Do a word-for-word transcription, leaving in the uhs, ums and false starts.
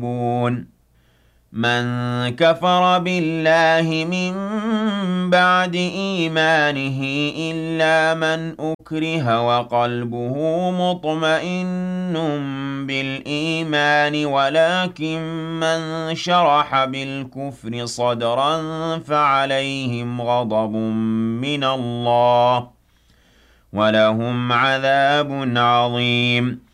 من كفر بالله من بعد إيمانه إلا من أكره وقلبه مطمئن بالإيمان ولكن من شرح بالكفر صدرا فعليهم غضب من الله ولهم عذاب عظيم